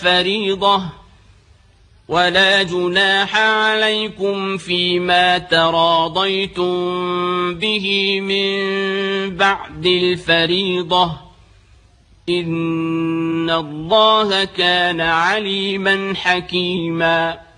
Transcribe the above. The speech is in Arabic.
فريضة ولا جناح عليكم فيما تراضيتم به من بعد الفريضة إن الله كان عليما حكيما